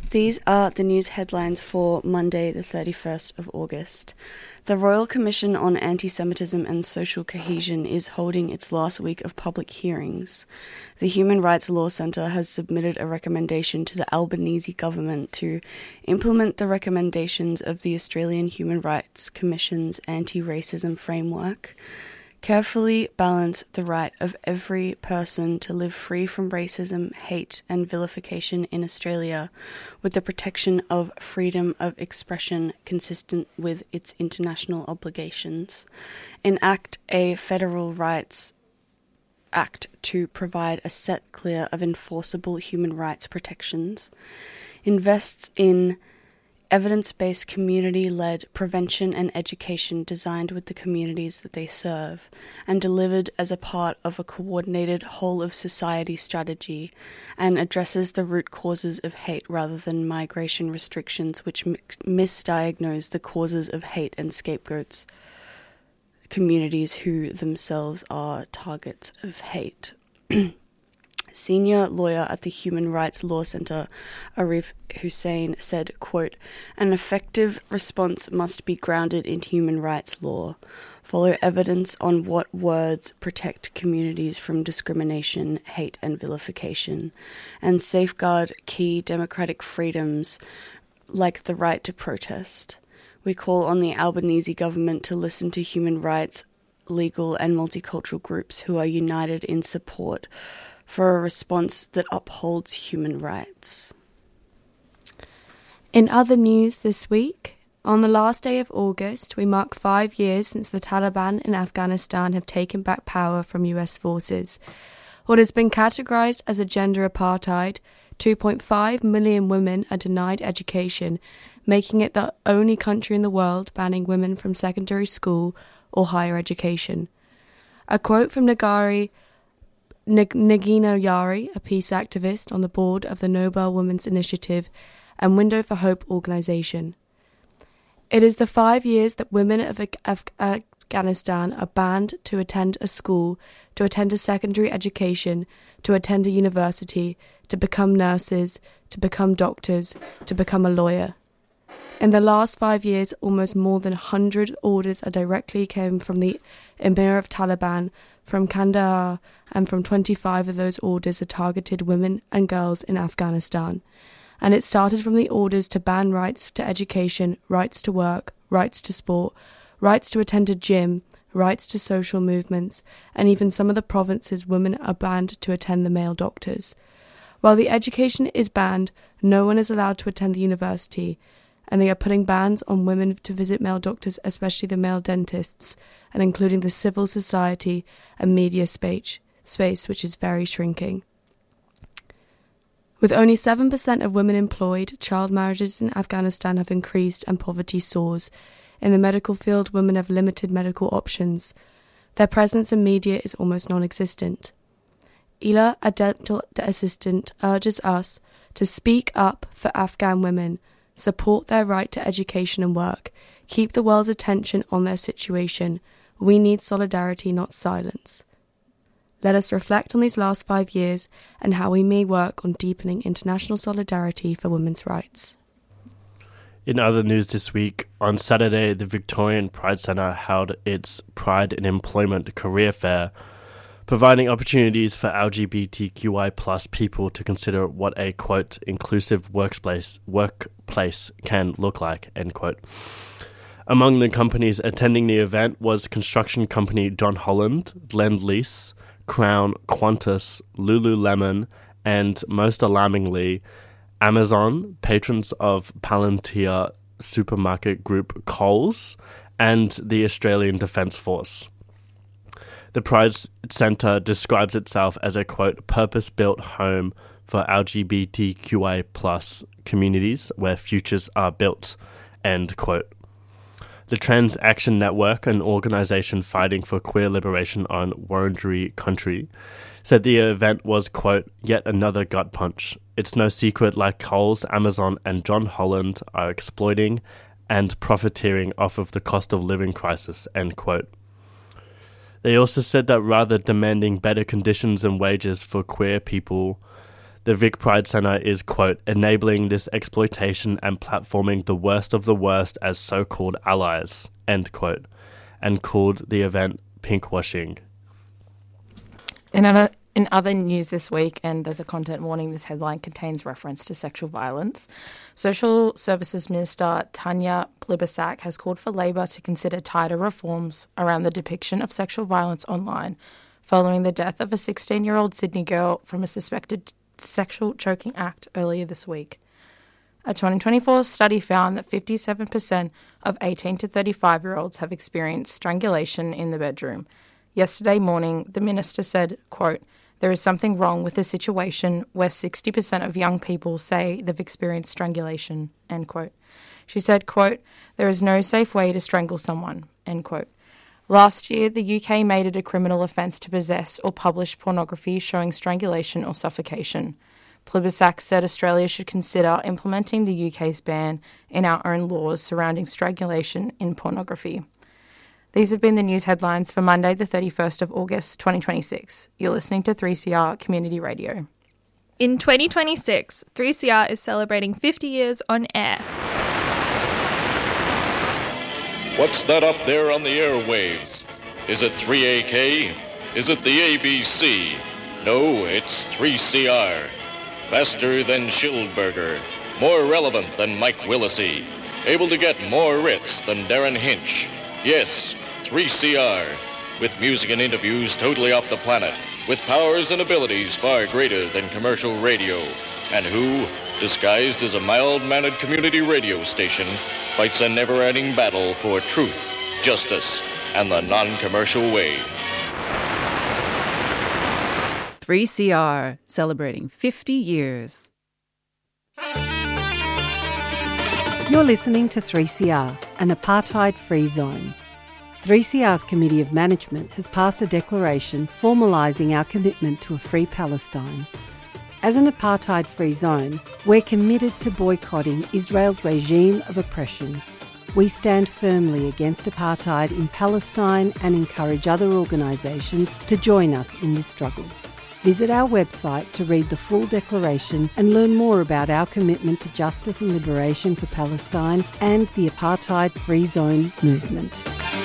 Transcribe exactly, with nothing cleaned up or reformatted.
These are the news headlines for Monday, the thirty-first of August. The Royal Commission on Anti-Semitism and Social Cohesion is holding its last week of public hearings. The Human Rights Law Centre has submitted a recommendation to the Albanese government to implement the recommendations of the Australian Human Rights Commission's anti-racism framework, carefully balance the right of every person to live free from racism, hate and vilification in Australia with the protection of freedom of expression consistent with its international obligations, enact a federal rights act to provide a set clear of enforceable human rights protections, invests in evidence-based community-led prevention and education designed with the communities that they serve and delivered as a part of a coordinated whole-of-society strategy, and addresses the root causes of hate rather than migration restrictions which mi- misdiagnose the causes of hate and scapegoats communities who themselves are targets of hate. Senior lawyer at the Human Rights Law Centre, Arif Hussain, said, quote, "An effective response must be grounded in human rights law, follow evidence on what words protect communities from discrimination, hate and vilification, and safeguard key democratic freedoms like the right to protest. We call on the Albanese government to listen to human rights, legal and multicultural groups who are united in support for a response that upholds human rights." In other news this week, on the last day of August, we mark five years since the Taliban in Afghanistan have taken back power from U S forces. What has been categorised as a gender apartheid, two point five million women are denied education, making it the only country in the world banning women from secondary school or higher education. A quote from Nagari Nagina Yari, a peace activist on the board of the Nobel Women's Initiative and Window for Hope organisation. "It is the five years that women of Af- Afghanistan are banned to attend a school, to attend a secondary education, to attend a university, to become nurses, to become doctors, to become a lawyer. In the last five years, almost more than one hundred orders are directly came from the Emir of Taliban, from Kandahar, and from twenty-five of those orders are targeted women and girls in Afghanistan. And it started from the orders to ban rights to education, rights to work, rights to sport, rights to attend a gym, rights to social movements, and even some of the provinces women are banned to attend the male doctors. While the education is banned, no one is allowed to attend the university, and they are putting bans on women to visit male doctors, especially the male dentists, and including the civil society and media space, space which is very shrinking. With only seven percent of women employed, child marriages in Afghanistan have increased and poverty soars. In the medical field, women have limited medical options. Their presence in media is almost non-existent. Ila, a dental assistant, urges us to speak up for Afghan women, support their right to education and work, keep the world's attention on their situation. We need solidarity, not silence. Let us reflect on these last five years and how we may work on deepening international solidarity for women's rights. In other news this week, on Saturday, the Victorian Pride Centre held its Pride in Employment career fair, providing opportunities for L G B T Q I plus people to consider what a, quote, inclusive workplace, workplace can look like, end quote. Among the companies attending the event was construction company John Holland, Lend-Lease, Crown, Qantas, Lululemon, and, most alarmingly, Amazon, patrons of Palantir supermarket group Coles, and the Australian Defence Force. The Pride Centre describes itself as a, quote, purpose-built home for L G B T Q I plus communities where futures are built, end quote. The Trans Action Network, an organisation fighting for queer liberation on Wurundjeri country, said the event was, quote, yet another gut punch. It's no secret like Coles, Amazon and John Holland are exploiting and profiteering off of the cost of living crisis, end quote. They also said that rather demanding better conditions and wages for queer people, The Vic Pride Centre is, quote, enabling this exploitation and platforming the worst of the worst as so-called allies, end quote, and called the event pinkwashing. In other, in other news this week, and there's a content warning, this headline contains reference to sexual violence. Social Services Minister Tanya Plibersek has called for Labor to consider tighter reforms around the depiction of sexual violence online, following the death of a sixteen-year-old Sydney girl from a suspected sexual choking act earlier this week. A twenty twenty-four study found that fifty-seven percent of eighteen to thirty-five-year-olds have experienced strangulation in the bedroom. Yesterday morning, the minister said, quote, there is something wrong with a situation where sixty percent of young people say they've experienced strangulation, end quote. She said, quote, there is no safe way to strangle someone, end quote. Last year, the U K made it a criminal offence to possess or publish pornography showing strangulation or suffocation. Plibersek said Australia should consider implementing the U K's ban in our own laws surrounding strangulation in pornography. These have been the news headlines for Monday, the thirty-first of August, twenty twenty-six. You're listening to three C R Community Radio. In twenty twenty-six, three C R is celebrating fifty years on air. What's that up there on the airwaves? Is it three A K? Is it the A B C? No, it's three C R. Faster than Schildberger. More relevant than Mike Willisey. Able to get more writs than Darren Hinch. Yes, three C R. With music and interviews totally off the planet. With powers and abilities far greater than commercial radio. And who, disguised as a mild-mannered community radio station, fights a never-ending battle for truth, justice, and the non-commercial way. three C R, celebrating fifty years. You're listening to three C R, an apartheid-free zone. three C R's Committee of Management has passed a declaration formalising our commitment to a free Palestine. As an apartheid-free zone, we're committed to boycotting Israel's regime of oppression. We stand firmly against apartheid in Palestine and encourage other organisations to join us in this struggle. Visit our website to read the full declaration and learn more about our commitment to justice and liberation for Palestine and the apartheid-free zone movement.